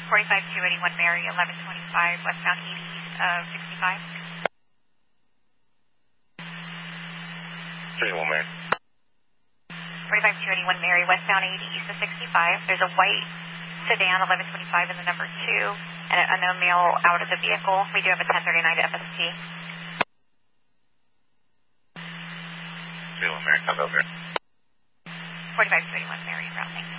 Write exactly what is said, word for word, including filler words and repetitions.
forty-five two eighty-one Mary, eleven twenty-five, westbound eighty east of sixty-five. three one Mary. forty-five two eighty-one Mary, westbound eighty east of sixty-five. There's a white sedan, eleven twenty-five in the number two, and an unknown male out of the vehicle. We do have a ten thirty-nine to F S T. three one Mary, come over. forty-five two eighty-one Mary, routing.